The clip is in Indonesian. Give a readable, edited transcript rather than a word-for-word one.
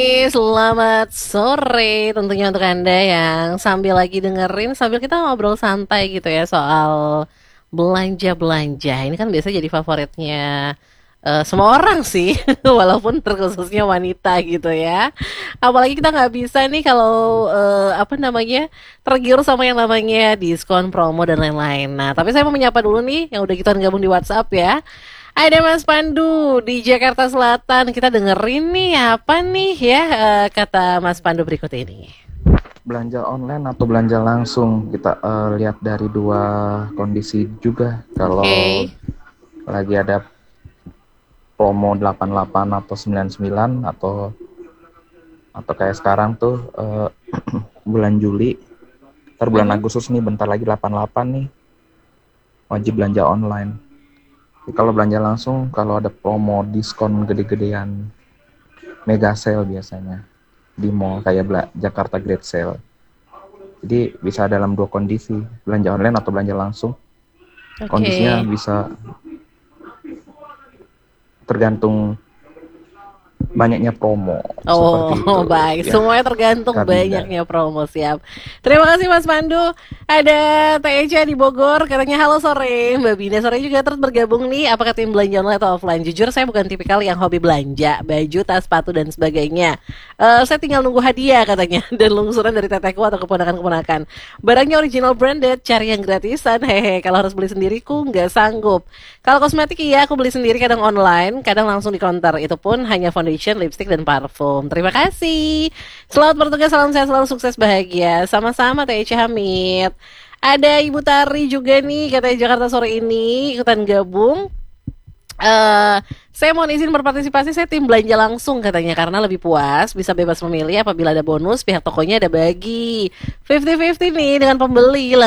Selamat sore tentunya untuk Anda yang sambil lagi dengerin sambil kita ngobrol santai gitu ya soal belanja-belanja. Ini kan biasa jadi favoritnya semua orang sih, walaupun terkhususnya wanita gitu ya. Apalagi kita nggak bisa nih kalau apa namanya tergiur sama yang namanya diskon, promo dan lain-lain. Nah, tapi saya mau menyapa dulu nih yang udah kita gabung di WhatsApp ya. Ada Mas Pandu di Jakarta Selatan. Kita dengerin nih apa nih ya kata Mas Pandu berikut ini. Belanja online atau belanja langsung kita lihat dari dua kondisi juga. Kalau Oke. lagi ada promo 88 atau 99 atau kayak sekarang tuh bulan Juli, bulan Mhm. Agustus nih bentar lagi 88 nih, wajib belanja online. Jadi kalau belanja langsung kalau ada promo diskon gede-gedean, mega sale biasanya di mall kayak Jakarta Great Sale. Jadi bisa dalam dua kondisi, belanja online atau belanja langsung. Kondisinya Oke. bisa tergantung banyaknya promo Oh, seperti itu baik. ya, Semuanya tergantung Kak Dinda. banyaknya promo, siap. Terima kasih Mas Pandu. Ada Teh Eja di Bogor, katanya halo sore. Mbak Bina sore juga terus bergabung nih. Apakah tim belanja online atau offline? Jujur saya bukan tipikal yang hobi belanja, baju, tas, sepatu dan sebagainya. Saya tinggal nunggu hadiah katanya dan lungsuran dari teteku atau keponakan-keponakan. Barangnya original branded, cari yang gratisan. Hehe, kalau harus beli sendiri ku nggak sanggup. Kalau kosmetik iya aku beli sendiri kadang online, kadang langsung di counter. Itu pun hanya foundation, lipstick dan parfum. Terima kasih. Selamat bertugas, salam sehat selalu sukses bahagia. Sama-sama Teh Ece Hamid. Ada Ibu Tari juga nih katanya Jakarta sore ini ikutan gabung. eh saya mau izin berpartisipasi, saya tim belanja langsung katanya karena lebih puas, bisa bebas memilih apabila ada bonus pihak tokonya ada bagi 50-50 nih dengan pembeli